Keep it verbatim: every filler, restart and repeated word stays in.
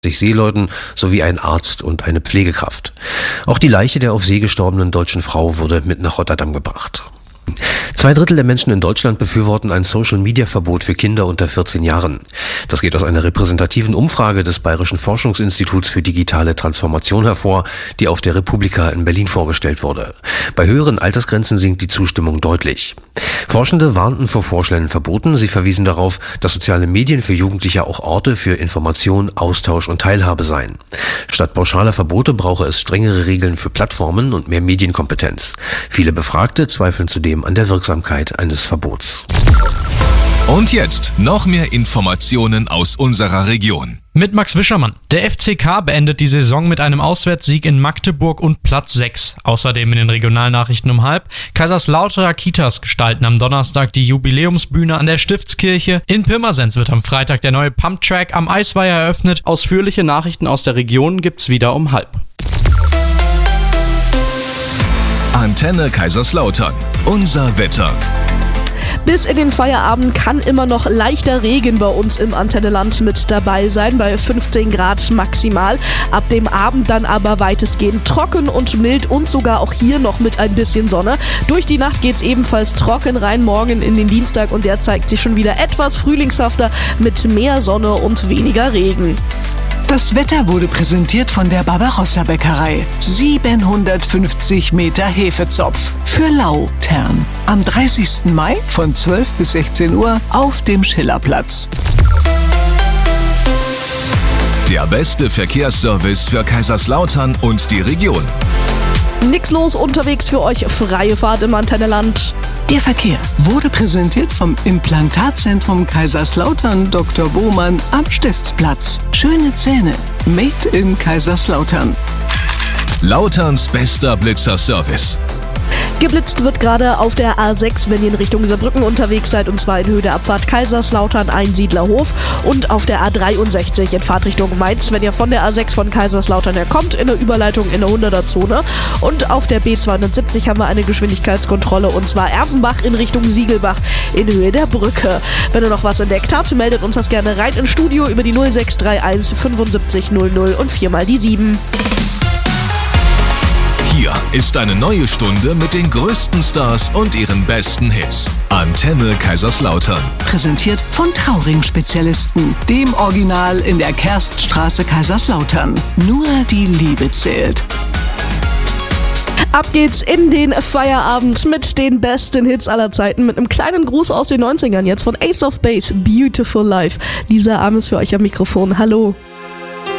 Seeleuten sowie ein Arzt und eine Pflegekraft. Auch die Leiche der auf See gestorbenen deutschen Frau wurde mit nach Rotterdam gebracht. Zwei Drittel der Menschen in Deutschland befürworten ein Social-Media-Verbot für Kinder unter vierzehn Jahren. Das geht aus einer repräsentativen Umfrage des Bayerischen Forschungsinstituts für digitale Transformation hervor, die auf der Republika in Berlin vorgestellt wurde. Bei höheren Altersgrenzen sinkt die Zustimmung deutlich. Forschende warnten vor vorschnellen Verboten. Sie verwiesen darauf, dass soziale Medien für Jugendliche auch Orte für Information, Austausch und Teilhabe seien. Statt pauschaler Verbote brauche es strengere Regeln für Plattformen und mehr Medienkompetenz. Viele Befragte zweifeln zudem an der Wirksamkeit eines Verbots. Und jetzt noch mehr Informationen aus unserer Region. Mit Max Wischermann. Der F C K beendet die Saison mit einem Auswärtssieg in Magdeburg und Platz sechs. Außerdem in den Regionalnachrichten um halb. Kaiserslauterer Kitas gestalten am Donnerstag die Jubiläumsbühne an der Stiftskirche. In Pirmasens wird am Freitag der neue Pumptrack am Eisweiher eröffnet. Ausführliche Nachrichten aus der Region gibt's wieder um halb. Antenne Kaiserslautern. Unser Wetter. Bis in den Feierabend kann immer noch leichter Regen bei uns im Antenneland mit dabei sein, bei fünfzehn Grad maximal. Ab dem Abend dann aber weitestgehend trocken und mild und sogar auch hier noch mit ein bisschen Sonne. Durch die Nacht geht's ebenfalls trocken rein morgen in den Dienstag und der zeigt sich schon wieder etwas frühlingshafter mit mehr Sonne und weniger Regen. Das Wetter wurde präsentiert von der Barbarossa-Bäckerei. siebenhundertfünfzig Meter Hefezopf für Lautern. Am dreißigsten Mai von zwölf bis sechzehn Uhr auf dem Schillerplatz. Der beste Verkehrsservice für Kaiserslautern und die Region. Nix los unterwegs für euch, freie Fahrt im Antenneland. Der Verkehr wurde präsentiert vom Implantatzentrum Kaiserslautern Doktor Bohmann am Stiftsplatz. Schöne Zähne, made in Kaiserslautern. Lauterns bester Blitzerservice. Geblitzt wird gerade auf der A sechs, wenn ihr in Richtung Saarbrücken unterwegs seid, und zwar in Höhe der Abfahrt Kaiserslautern Einsiedlerhof, und auf der A dreiundsechzig in Fahrtrichtung Mainz, wenn ihr von der A sechs von Kaiserslautern her kommt, in der Überleitung in der hunderter-Zone. Und auf der B zweihundertsiebzig haben wir eine Geschwindigkeitskontrolle, und zwar Erfenbach in Richtung Siegelbach in Höhe der Brücke. Wenn ihr noch was entdeckt habt, meldet uns das gerne rein ins Studio über die null sechs drei eins fünfundsiebzig null null und viermal die sieben. Hier ist eine neue Stunde mit den größten Stars und ihren besten Hits. Antenne Kaiserslautern. Präsentiert von Trauring-Spezialisten, dem Original in der Kerststraße Kaiserslautern. Nur die Liebe zählt. Ab geht's in den Feierabend mit den besten Hits aller Zeiten, mit einem kleinen Gruß aus den neunzigern jetzt von Ace of Base, Beautiful Life. Lisa Arm ist für euch am Mikrofon. Hallo.